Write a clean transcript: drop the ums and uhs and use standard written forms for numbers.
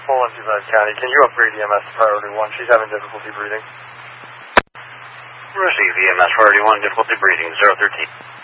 Poland, Divide County. Can you upgrade EMS to priority 1? She's having difficulty breathing. Receive EMS priority 1, difficulty breathing, 013.